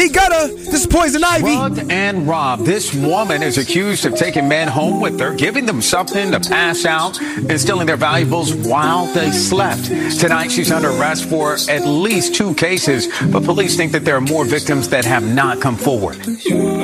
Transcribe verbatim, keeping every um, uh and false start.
He got her. This is Poison Ivy. Drugged and robbed. This woman is accused of taking men home with her, giving them something to pass out, and stealing their valuables while they slept. Tonight, she's under arrest for at least two cases, but police think that there are more victims that have not come forward.